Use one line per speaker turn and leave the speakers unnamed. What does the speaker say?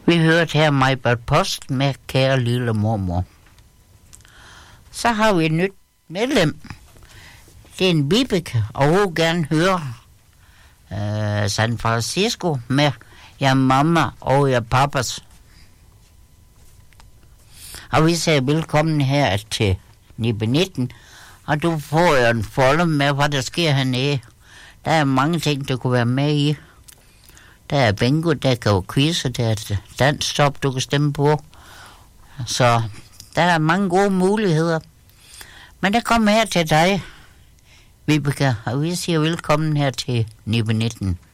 Vi hørte her Majbert Post med Kære lille mormor. Så har vi et nyt medlem. Det er en Vibeke, og hun vil gerne høre San Francisco med jer mamma og jer pappas. Og vi siger velkommen her til Nibe 19, og du får jo en folder med, hvad der sker hernede. Der er mange ting, du kunne være med i. Der er bingo, der kan jo quizze, der er dansstop, du kan stemme på. Så der er mange gode muligheder. Men der kommer her til dig, Vibeke, og vi siger velkommen her til Nibe 19.